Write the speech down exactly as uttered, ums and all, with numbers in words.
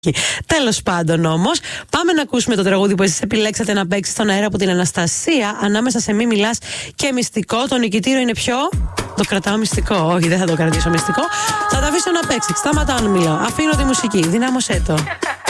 Τέλος πάντων όμως, πάμε να ακούσουμε το τραγούδι που εσείς επιλέξατε να παίξει στον αέρα από την Αναστασία, ανάμεσα σε Μη Μιλάς και Μυστικό. Το νικητήριο είναι ποιο? Το κρατάω μυστικό. Όχι, δεν θα το κρατήσω μυστικό. Θα το αφήσω να παίξει. Σταματάω να μιλάω. Αφήνω τη μουσική. Δυνάμωσέ το.